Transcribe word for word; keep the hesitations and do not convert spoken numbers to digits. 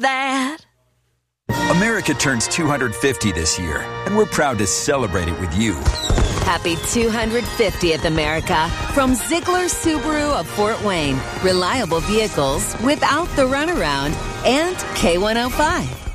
that. America turns two hundred fifty this year, and we're proud to celebrate it with you. Happy two hundred fiftieth, America. From Ziegler Subaru of Fort Wayne. Reliable vehicles without the runaround. And K one oh five.